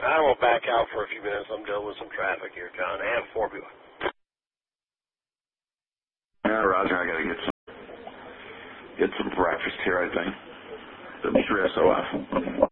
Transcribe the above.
I will back out for a few minutes. I'm dealing with some traffic here, John. And 4 people. Yeah, Roger, I gotta get some breakfast here, I think. Mr. SOF.